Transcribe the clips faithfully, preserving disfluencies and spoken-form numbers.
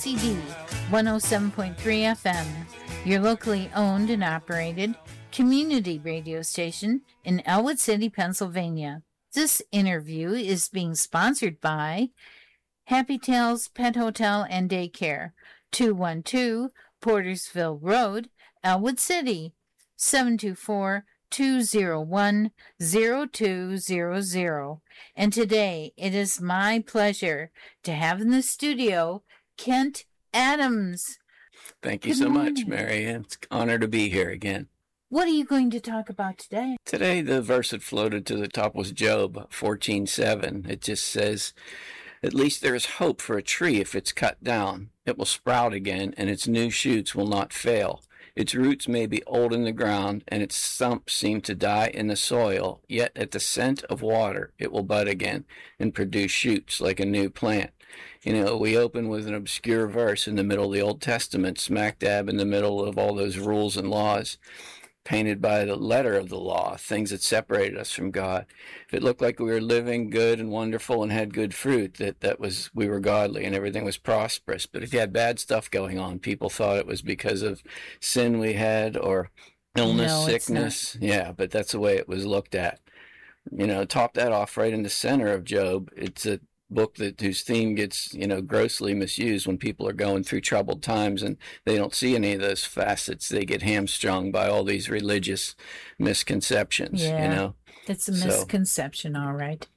C D one oh seven point three F M, your locally owned and operated community radio station in Elwood City, Pennsylvania. This interview is being sponsored by Happy Tales Pet Hotel and Daycare, two one two Portersville Road, Elwood City, seven two four, two oh one, oh two hundred. And today it is my pleasure to have in the studio Kent Adams. Thank you Good so morning. much, Mary. It's an honor to be here again. What are you going to talk about today? Today, the verse that floated to the top was Job fourteen seven. It just says, "At least there is hope for a tree if it's cut down. It will sprout again, and its new shoots will not fail. Its roots may be old in the ground, and its stumps seem to die in the soil, yet at the scent of water it will bud again and produce shoots like a new plant." You know, we open with an obscure verse in the middle of the Old Testament, smack dab in the middle of all those rules and laws, painted by the letter of the law, things that separated us from God. If it looked like we were living good and wonderful and had good fruit, that that was we were godly and everything was prosperous. But if you had bad stuff going on, people thought it was because of sin we had or illness, No, it's sickness. Yeah, but that's the way it was looked at. You know, top that off right in the center of Job. It's a book that whose theme gets, you know, grossly misused when people are going through troubled times and they don't see any of those facets. They get hamstrung by all these religious misconceptions, Yeah, you know. it's a So- misconception, all right.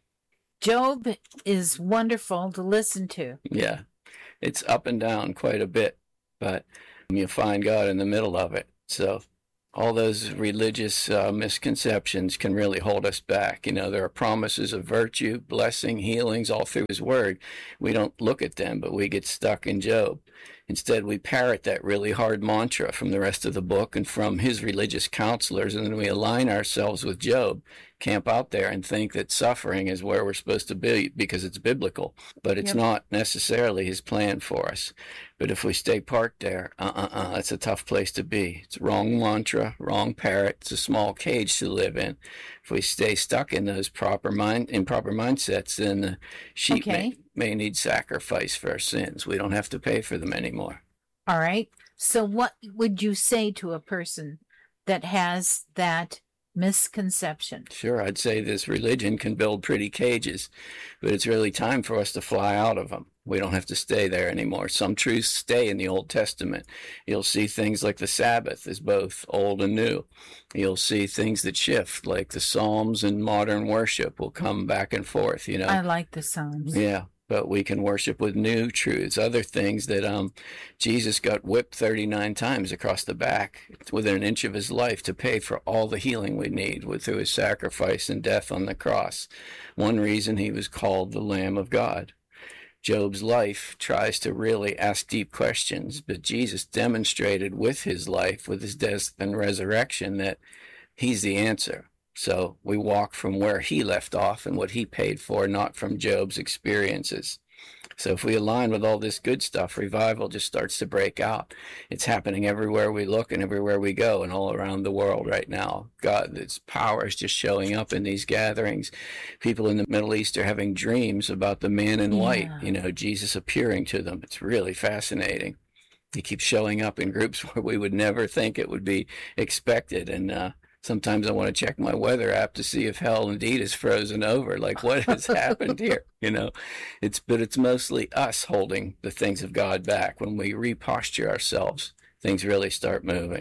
Job is wonderful to listen to. Yeah, it's up and down quite a bit, but you find God in the middle of it. So all those religious uh, misconceptions can really hold us back. You know, there are promises of virtue, blessing, healings all through his word. We don't look at them, but we get stuck in Job. Instead, we parrot that really hard mantra from the rest of the book and from his religious counselors, and then we align ourselves with Job, camp out there and think that suffering is where we're supposed to be because it's biblical, but it's Yep. not necessarily his plan for us. But if we stay parked there, uh-uh-uh, that's a tough place to be. It's wrong mantra, wrong parrot. It's a small cage to live in. If we stay stuck in those proper mind, improper mindsets, then the sheep Okay. may, may need sacrifice for our sins. We don't have to pay for them anymore. All right. So what would you say to a person that has that misconception? Sure, I'd say this religion can build pretty cages, but it's really time for us to fly out of them. We don't have to stay there anymore. Some truths stay in the Old Testament. You'll see things like the Sabbath is both old and new. You'll see things that shift, like the Psalms and modern worship will come back and forth, you know. I like the Psalms. Yeah, but we can worship with new truths, other things that um, Jesus got whipped thirty-nine times across the back within an inch of his life to pay for all the healing we need with, through his sacrifice and death on the cross. One reason he was called the Lamb of God. Job's life tries to really ask deep questions, but Jesus demonstrated with his life, with his death and resurrection, that he's the answer. So we walk from where he left off and what he paid for, not from Job's experiences. So if we align with all this good stuff, revival just starts to break out. It's happening everywhere we look and everywhere we go and all around the world right now. God, its power is just showing up in these gatherings. People in the Middle East are having dreams about the man in white, Yeah. you know, Jesus appearing to them. It's really fascinating. He keeps showing up in groups where we would never think it would be expected. And, uh, sometimes I want to check my weather app to see if hell indeed is frozen over. Like, what has happened here? You know, it's, but it's mostly us holding the things of God back. When we reposture ourselves, things really start moving.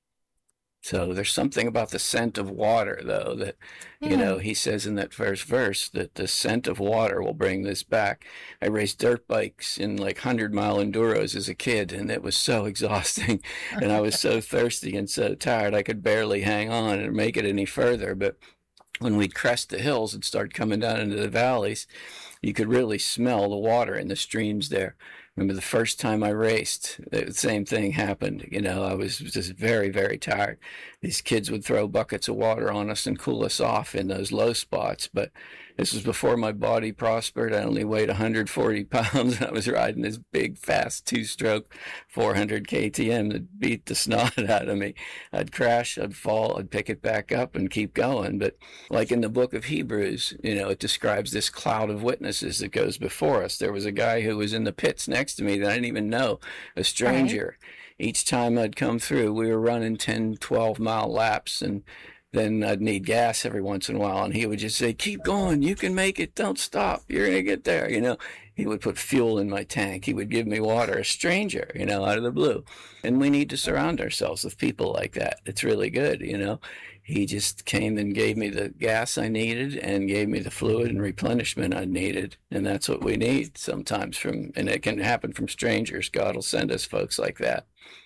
So there's something about the scent of water, though, that, Yeah. you know, he says in that first verse that the scent of water will bring this back. I raced dirt bikes in like hundred mile enduros as a kid, and it was so exhausting. And I was so thirsty and so tired, I could barely hang on and make it any further. But when we'd crest the hills and start coming down into the valleys, you could really smell the water in the streams there. Remember the first time I raced, the same thing happened. You know, I was just very, very tired. These kids would throw buckets of water on us and cool us off in those low spots. But This was before my body prospered. I only weighed one hundred forty pounds. I was riding this big, fast two-stroke four hundred K T M that beat the snot out of me. I'd crash, I'd fall, I'd pick it back up and keep going. But like in the book of Hebrews, you know, it describes this cloud of witnesses that goes before us. There was a guy who was in the pits next to me that I didn't even know, a stranger. Right. Each time I'd come through, we were running ten, twelve mile laps, and then I'd need gas every once in a while, and he would just say, keep going, you can make it, don't stop, you're going to get there, you know. He would put fuel in my tank, he would give me water, a stranger, you know, out of the blue. And we need to surround ourselves with people like that. It's really good, you know. He just came and gave me the gas I needed and gave me the fluid and replenishment I needed. And that's what we need sometimes from, and it can happen from strangers. God will send us folks like that.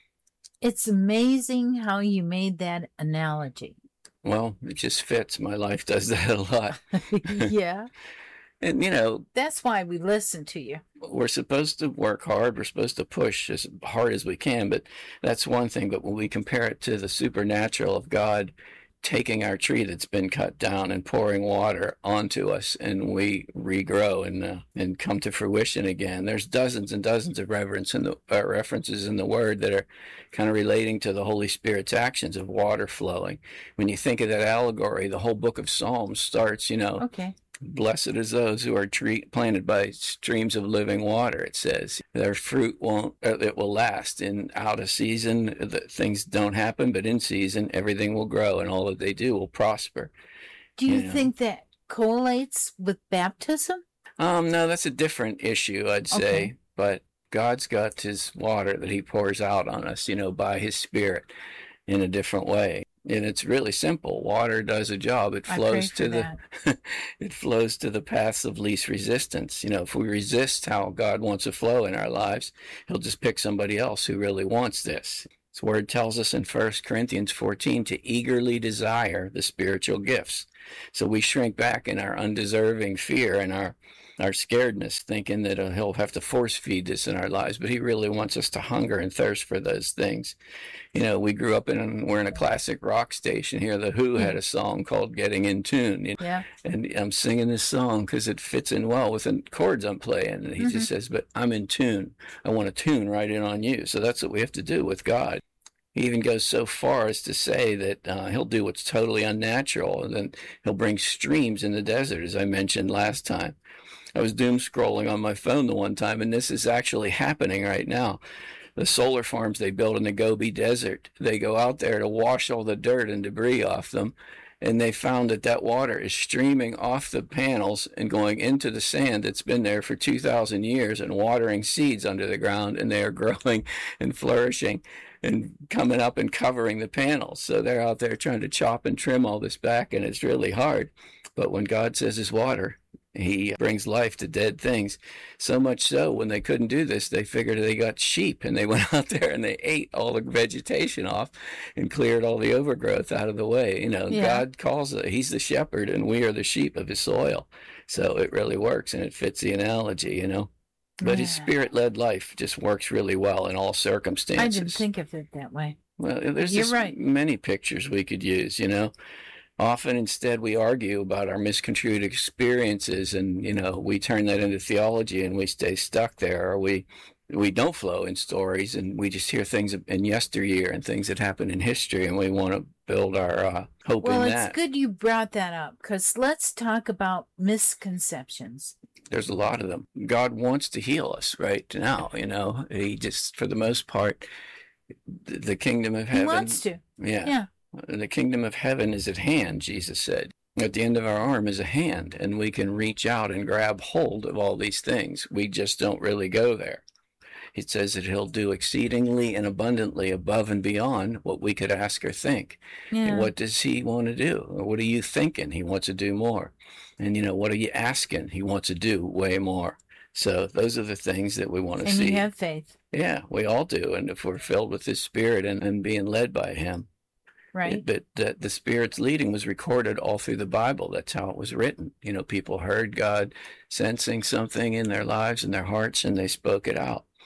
It's amazing how you made that analogy. Well, it just fits. My life does that a lot. Yeah. And, you know, that's why we listen to you. We're supposed to work hard. We're supposed to push as hard as we can. But that's one thing. But when we compare it to the supernatural of God taking our tree that's been cut down and pouring water onto us, and we regrow and uh, and come to fruition again. There's dozens and dozens of reverence in the uh, references in the Word that are kind of relating to the Holy Spirit's actions of water flowing. When you think of that allegory, the whole book of Psalms starts, you know, okay. Blessed is those who are tree, planted by streams of living water, it says. Their fruit won't, uh, it will last. In out of season, the, things don't happen, but in season, everything will grow, and all that they do will prosper. Do you, you know? think that correlates with baptism? Um, no, that's a different issue, I'd say. Okay. But God's got his water that he pours out on us, you know, by his Spirit in a different way. And it's really simple. Water does a job. It flows to the it flows to the paths of least resistance. You know, if we resist how God wants to flow in our lives, he'll just pick somebody else who really wants this. His word tells us in First Corinthians fourteen to eagerly desire the spiritual gifts. So we shrink back in our undeserving fear and our our scaredness, thinking that uh, he'll have to force feed this in our lives, but he really wants us to hunger and thirst for those things. You know, we grew up in, we're in a classic rock station here. The Who had a song called Getting in Tune. You know? Yeah. And I'm singing this song because it fits in well with the chords I'm playing. And he mm-hmm. just says, but I'm in tune. I want to tune right in on you. So that's what we have to do with God. He even goes so far as to say that uh, he'll do what's totally unnatural, and then he'll bring streams in the desert, as I mentioned last time. I was doom scrolling on my phone the one time, and this is actually happening right now. The solar farms they build in the Gobi Desert, they go out there to wash all the dirt and debris off them, and they found that that water is streaming off the panels and going into the sand that's been there for two thousand years and watering seeds under the ground, and they are growing and flourishing and coming up and covering the panels. So they're out there trying to chop and trim all this back, and it's really hard. But when God says it's water, he brings life to dead things. So much so, when they couldn't do this, they figured they got sheep, and they went out there and they ate all the vegetation off and cleared all the overgrowth out of the way. You know, yeah. God calls it, he's the shepherd, and we are the sheep of his soil. So it really works, and it fits the analogy, you know. But yeah. his Spirit-led life just works really well in all circumstances. I didn't think of it that way. Well, there's You're just right. many pictures we could use, you know. Often, instead, we argue about our misconstrued experiences, and, you know, we turn that into theology, and we stay stuck there, or we we don't flow in stories, and we just hear things in yesteryear and things that happen in history, and we want to build our uh, hope well, in that. Well, it's good you brought that up, because let's talk about misconceptions. There's a lot of them. God wants to heal us right now, you know. He just, for the most part, the kingdom of heaven. He wants to. Yeah. Yeah. The kingdom of heaven is at hand, Jesus said. At the end of our arm is a hand, and we can reach out and grab hold of all these things. We just don't really go there. He says that he'll do exceedingly and abundantly above and beyond what we could ask or think. Yeah. And what does he want to do? What are you thinking? He wants to do more. And, you know, what are you asking? He wants to do way more. So those are the things that we want to and see. And you have faith. Yeah, we all do. And if we're filled with his Spirit and, and being led by him. Right. But the, the Spirit's leading was recorded all through the Bible. That's how it was written. You know, people heard God sensing something in their lives and their hearts, and they spoke it out.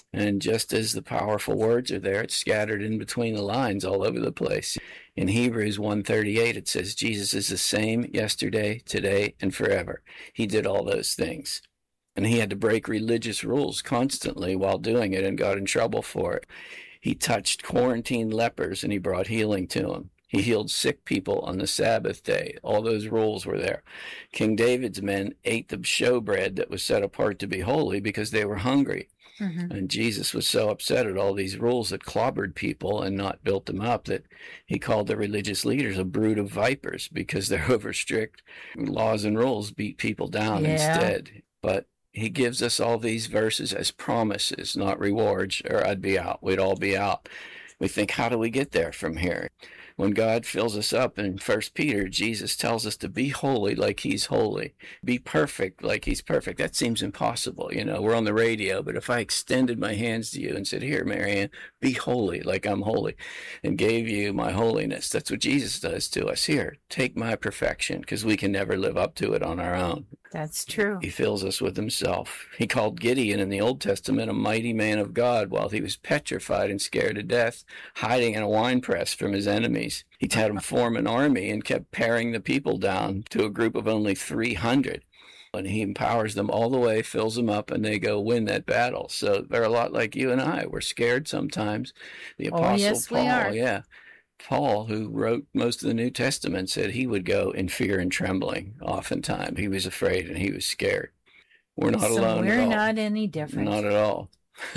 And just as the powerful words are there, it's scattered in between the lines all over the place. In Hebrews one thirty-eight, it says, Jesus is the same yesterday, today, and forever. He did all those things. And he had to break religious rules constantly while doing it and got in trouble for it. He touched quarantined lepers and he brought healing to them. He healed sick people on the Sabbath day. All those rules were there. King David's men ate the showbread that was set apart to be holy because they were hungry. Mm-hmm. And Jesus was so upset at all these rules that clobbered people and not built them up that he called the religious leaders a brood of vipers because their over strict laws and rules beat people down yeah. instead. But he gives us all these verses as promises, not rewards, or I'd be out. We'd all be out. We think, how do we get there from here? When God fills us up in First Peter, Jesus tells us to be holy like he's holy. Be perfect like he's perfect. That seems impossible. You know, we're on the radio, but if I extended my hands to you and said, here, Marianne, be holy like I'm holy, and gave you my holiness, that's what Jesus does to us. Here, take my perfection, because we can never live up to it on our own. That's true. He fills us with himself. He called Gideon in the Old Testament a mighty man of God while he was petrified and scared to death, hiding in a wine press from his enemies. He had him form an army and kept paring the people down to a group of only three hundred. And he empowers them all the way, fills them up, and they go win that battle. So they're a lot like you and I. We're scared sometimes. The Apostle oh, yes, Paul, we are. yeah. Paul, who wrote most of the New Testament, said he would go in fear and trembling oftentimes. He was afraid and he was scared. We're not so alone we're at all. We're not any different. Not at all.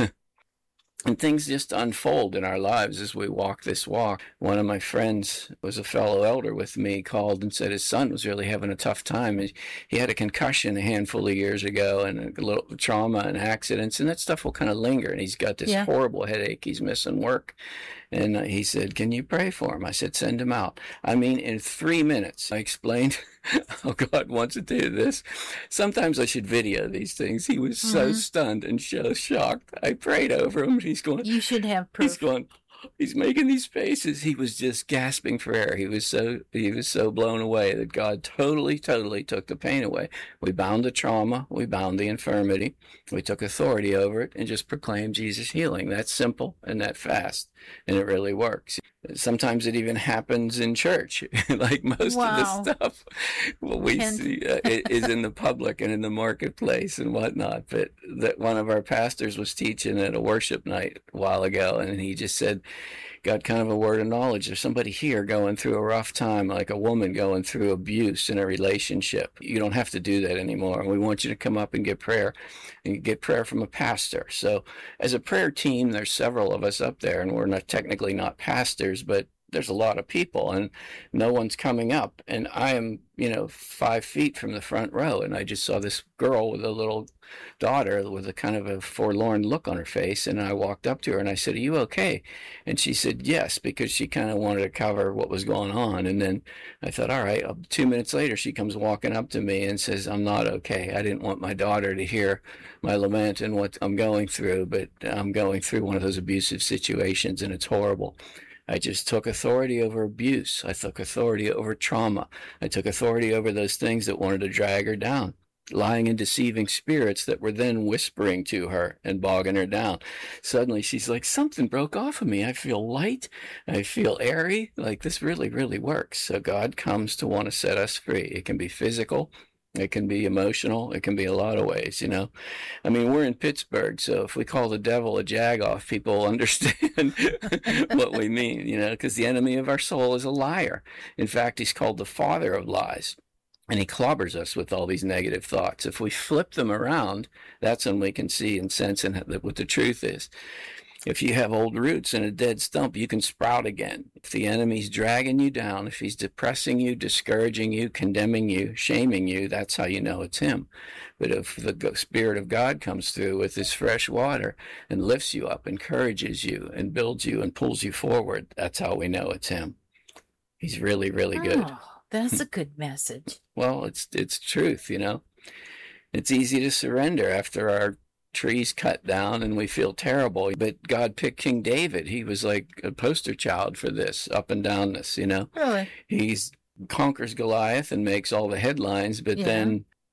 And things just unfold in our lives as we walk this walk. One of my friends was a fellow elder with me, called and said his son was really having a tough time. He had a concussion a handful of years ago and a little trauma and accidents, and that stuff will kind of linger. And he's got this yeah. horrible headache. He's missing work. And he said, can you pray for him? I said, send him out. I mean, in three minutes, I explained how God wants to do this. Sometimes I should video these things. He was mm-hmm. so stunned and so shocked. I prayed over him. He's going, you should have proof. He's going, he's making these faces. He was just gasping for air. He was so he was so blown away that God totally, totally took the pain away. We bound the trauma. We bound the infirmity. We took authority over it and just proclaimed Jesus' healing. That's simple and that fast, and it really works. Sometimes it even happens in church, like most wow. of the stuff what we and- see uh, is in the public and in the marketplace and whatnot. But that one of our pastors was teaching at a worship night a while ago, and he just said, got kind of a word of knowledge. There's somebody here going through a rough time, like a woman going through abuse in a relationship. You don't have to do that anymore. We want you to come up and get prayer, and get prayer from a pastor. So as a prayer team, there's several of us up there, and we're not technically not pastors, but there's a lot of people, and no one's coming up. And I am, you know, five feet from the front row, and I just saw this girl with a little daughter with a kind of a forlorn look on her face, and I walked up to her and I said, are you okay? And she said yes, because she kind of wanted to cover what was going on. And then I thought, all right. Two minutes later, she comes walking up to me and says, I'm not okay. I didn't want my daughter to hear my lament and what I'm going through, but I'm going through one of those abusive situations, and it's horrible. I just took authority over abuse. I took authority over trauma. I took authority over those things that wanted to drag her down, lying and deceiving spirits that were then whispering to her and bogging her down. Suddenly she's like, something broke off of me. I feel light. I feel airy. Like, this really, really works. So God comes to want to set us free. It can be physical. It can be emotional. It can be a lot of ways, you know. I mean, we're in Pittsburgh, so if we call the devil a jagoff, people understand what we mean, you know, because the enemy of our soul is a liar. In fact, he's called the father of lies, and he clobbers us with all these negative thoughts. If we flip them around, that's when we can see and sense and what the truth is. If you have old roots in a dead stump, you can sprout again. If the enemy's dragging you down, if he's depressing you, discouraging you, condemning you, shaming you, that's how you know it's him. But if the Spirit of God comes through with his fresh water and lifts you up, encourages you, and builds you and pulls you forward, that's how we know it's him. He's really, really good. Oh, that's a good message. Well, it's it's truth, you know. It's easy to surrender after our trees cut down and we feel terrible, but God picked King David. He was like a poster child for this, up and down this, you know. Really? He's conquers Goliath and makes all the headlines, but yeah. then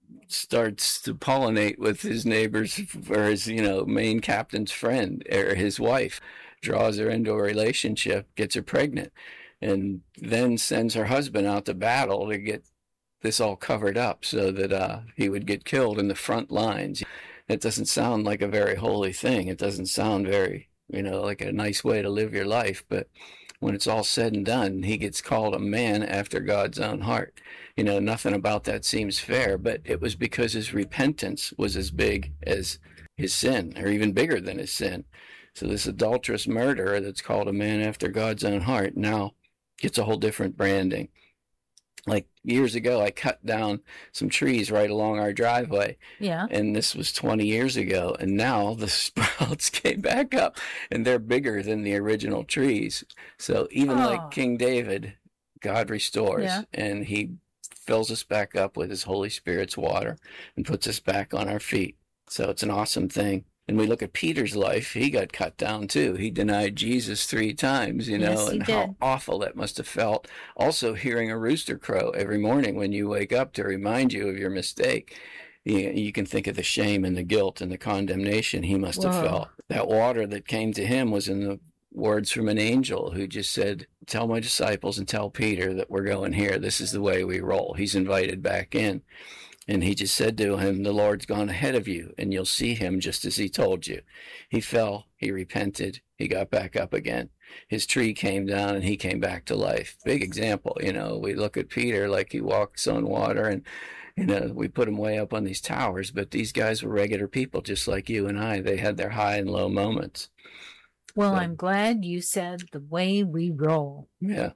starts to pollinate with his neighbors or his, you know, main captain's friend or his wife, draws her into a relationship, gets her pregnant, and then sends her husband out to battle to get this all covered up so that uh, he would get killed in the front lines. It doesn't sound like a very holy thing. It doesn't sound very, you know, like a nice way to live your life. But when it's all said and done, he gets called a man after God's own heart. You know, nothing about that seems fair, but it was because his repentance was as big as his sin, or even bigger than his sin. So this adulterous murderer that's called a man after God's own heart now gets a whole different branding. Like years ago, I cut down some trees right along our driveway. Yeah. And this was twenty years ago. And now the sprouts came back up and they're bigger than the original trees. So even Oh. like King David, God restores, Yeah. and he fills us back up with his Holy Spirit's water and puts us back on our feet. So it's an awesome thing. And we look at Peter's life, he got cut down too. He denied Jesus three times, you know, Yes, he and did. how awful that must have felt. Also, hearing a rooster crow every morning when you wake up to remind you of your mistake. You, you can think of the shame and the guilt and the condemnation he must have Whoa. felt. That water that came to him was in the words from an angel who just said, tell my disciples and tell Peter that we're going here. This is the way we roll. He's invited back in. And he just said to him, the Lord's gone ahead of you, and you'll see him just as he told you. He fell, he repented, he got back up again. His tree came down, and he came back to life. Big example, you know. We look at Peter like he walks on water, and, you know, we put him way up on these towers, but these guys were regular people just like you and I. They had their high and low moments. Well, So- I'm glad you said the way we roll. Yeah.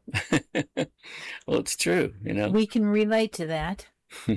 Well, it's true, you know. We can relate to that.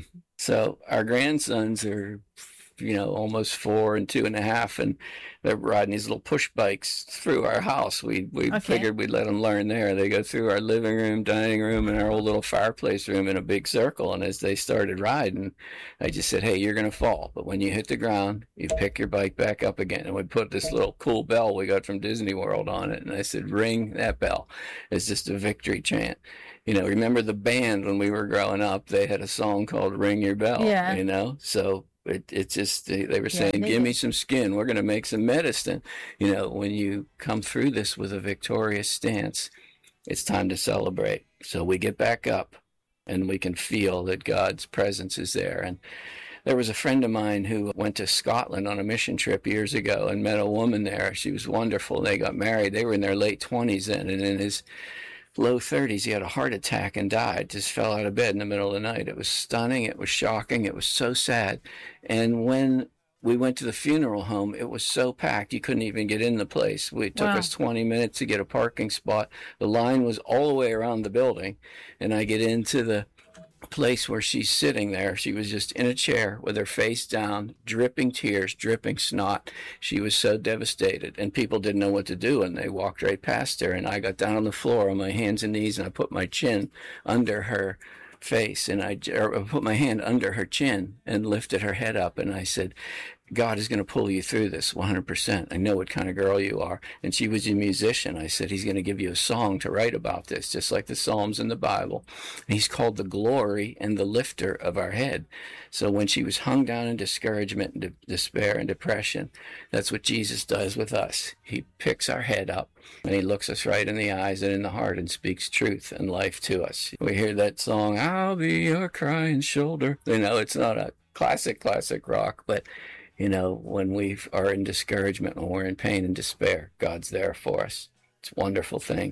So our grandsons are, you know, almost four and two and a half, and they're riding these little push bikes through our house. We we Okay. figured we'd let them learn there. They go through our living room, dining room, and our old little fireplace room in a big circle. And as they started riding, I just said, hey, you're going to fall. But when you hit the ground, you pick your bike back up again. And we put this little cool bell we got from Disney World on it. And I said, ring that bell. It's just a victory chant. You know, remember the band when we were growing up? They had a song called Ring Your Bell, Yeah. you know? So it, it's just, they, they were Yeah, saying, they give me did. some skin. We're going to make some medicine. You know, when you come through this with a victorious stance, it's time to celebrate. So we get back up and we can feel that God's presence is there. And there was a friend of mine who went to Scotland on a mission trip years ago and met a woman there. She was wonderful. They got married. They were in their late twenties then. And in his low thirties, he had a heart attack and died. Just fell out of bed in the middle of the night. It was stunning. It was shocking. It was so sad. And when we went to the funeral home, it was so packed you couldn't even get in the place. It took Wow. us twenty minutes to get a parking spot. The line was all the way around the building. And I get into the place where she's sitting there. She was just in a chair with her face down, dripping tears, dripping snot. She was so devastated, and people didn't know what to do, and they walked right past her. And I got down on the floor on my hands and knees, and I put my chin under her face, and I, or I put my hand under her chin and lifted her head up, and I said, God is going to pull you through this one hundred percent. I know what kind of girl you are. And she was a musician. I said, he's going to give you a song to write about this, just like the Psalms in the Bible. And he's called the glory and the lifter of our head. So when she was hung down in discouragement and de- despair and depression, that's what Jesus does with us. He picks our head up and he looks us right in the eyes and in the heart and speaks truth and life to us. We hear that song, I'll be your crying shoulder. You know, it's not a classic, classic rock, but you know, when we are in discouragement, when we're in pain and despair, God's there for us. It's a wonderful thing.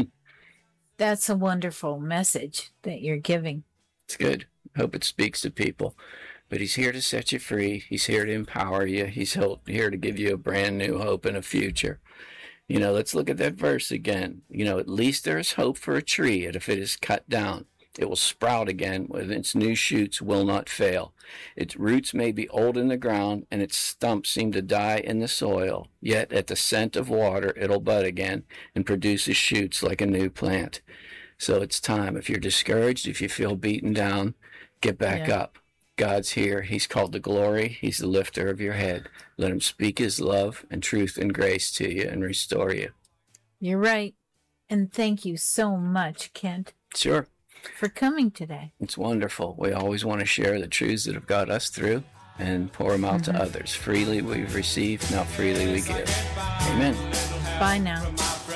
That's a wonderful message that you're giving. It's good. Hope it speaks to people. But he's here to set you free. He's here to empower you. He's here to give you a brand new hope and a future. You know, let's look at that verse again. You know, at least there is hope for a tree, and if it is cut down, it will sprout again, with its new shoots will not fail. Its roots may be old in the ground, and its stumps seem to die in the soil. Yet at the scent of water, it'll bud again and produces shoots like a new plant. So it's time. If you're discouraged, if you feel beaten down, get back Yeah. up. God's here. He's called the glory. He's the lifter of your head. Let him speak his love and truth and grace to you and restore you. You're right. And thank you so much, Kent. Sure. for coming today. It's wonderful. We always want to share the truths that have got us through and pour them out mm-hmm. to others. Freely we've received, now freely we give. Amen. Bye now.